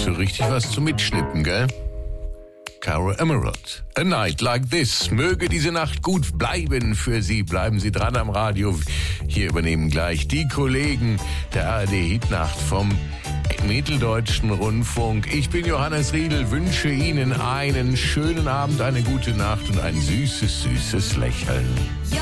so richtig was zum Mitschnippen, gell? Caro Emerald. A night like this. Möge diese Nacht gut bleiben für Sie. Bleiben Sie dran am Radio. Hier übernehmen gleich die Kollegen der ARD-Hitnacht vom Mitteldeutschen Rundfunk. Ich bin Johannes Riedl, wünsche Ihnen einen schönen Abend, eine gute Nacht und ein süßes, süßes Lächeln.